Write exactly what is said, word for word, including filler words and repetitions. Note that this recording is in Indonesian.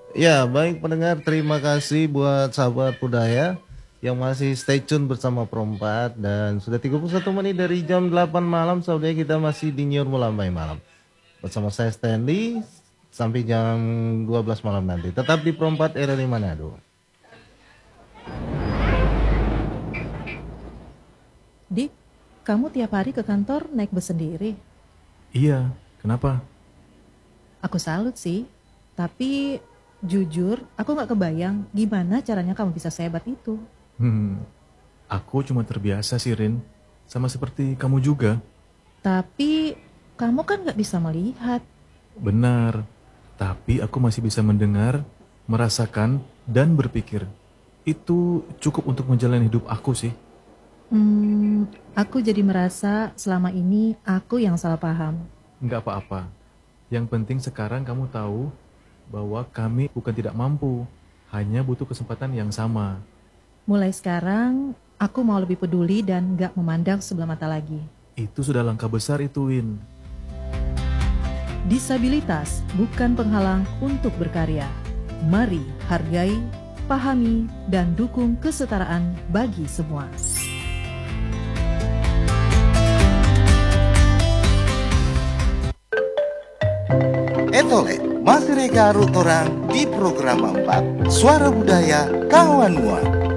Ya, baik pendengar, terima kasih buat sahabat budaya yang masih stay tune bersama Perempat dan sudah tiga puluh satu menit dari jam delapan malam saudara kita masih di Nyur Melambai Malam. Bersama saya Stanley sampai jam dua belas malam nanti. Tetap di Perempat R R I Manado. Dik, kamu tiap hari ke kantor naik bus sendiri? Iya, kenapa? Aku salut sih, tapi jujur aku gak kebayang gimana caranya kamu bisa sehebat itu. Hmm, aku cuma terbiasa sih, Rin. Sama seperti kamu juga. Tapi kamu kan gak bisa melihat. Benar, tapi aku masih bisa mendengar, merasakan, dan berpikir. Itu cukup untuk menjalani hidup aku sih. Hmm, aku jadi merasa selama ini aku yang salah paham. Nggak apa-apa. Yang penting sekarang kamu tahu bahwa kami bukan tidak mampu, hanya butuh kesempatan yang sama. Mulai sekarang, aku mau lebih peduli dan gak memandang sebelah mata lagi. Itu sudah langkah besar itu, Win. Disabilitas bukan penghalang untuk berkarya. Mari hargai, pahami, dan dukung kesetaraan bagi semua. Etole, masih reka orang di program empat Suara Budaya Kawan Mua.